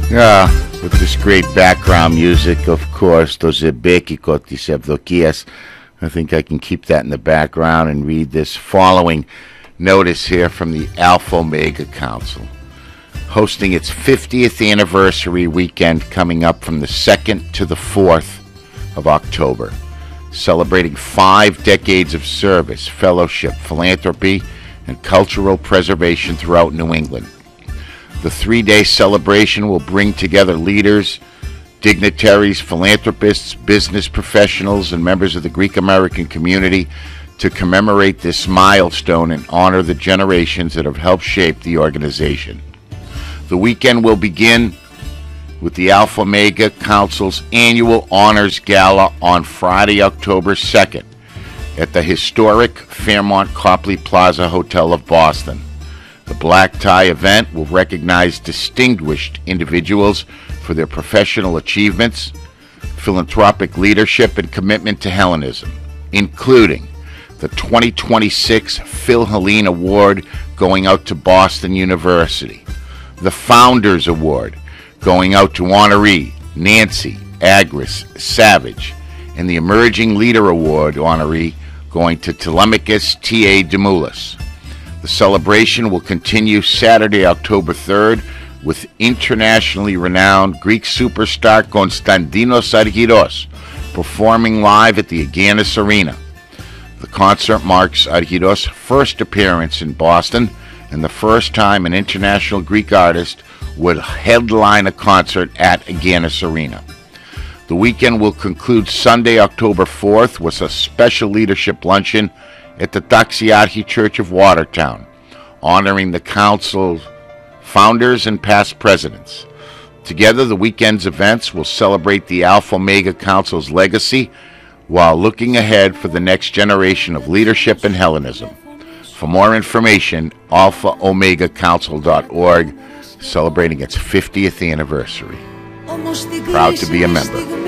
With this great background music, of course, those Ebekikot Evdokias. I think I can keep that in the background and read this following notice here from the Alpha Omega Council. Hosting its 50th anniversary weekend coming up from the 2nd to the 4th of October. Celebrating 5 decades of service, fellowship, philanthropy, and cultural preservation throughout New England. The 3-day celebration will bring together leaders, dignitaries, philanthropists, business professionals, and members of the Greek American community to commemorate this milestone and honor the generations that have helped shape the organization. The weekend will begin with the Alpha Omega Council's annual Honors Gala on Friday, October 2nd at the historic Fairmont Copley Plaza Hotel of Boston. The black tie event will recognize distinguished individuals for their professional achievements, philanthropic leadership, and commitment to Hellenism, including the 2026 Phil Helene Award going out to Boston University, the Founders Award going out to honoree Nancy Agris Savage, and the Emerging Leader Award honoree going to Telemachus T.A. Demoulas. The celebration will continue Saturday, October 3rd, with internationally renowned Greek superstar Konstantinos Argyros performing live at the Agganis Arena. The concert marks Argyros' first appearance in Boston and the first time an international Greek artist would headline a concert at Agganis Arena. The weekend will conclude Sunday, October 4th, with a special leadership luncheon at the Taxiarchi Church of Watertown, honoring the council's founders and past presidents. Together, the weekend's events will celebrate the Alpha Omega Council's legacy while looking ahead for the next generation of leadership in Hellenism. For more information, alphaomegacouncil.org, celebrating its 50th anniversary. Proud to be a member.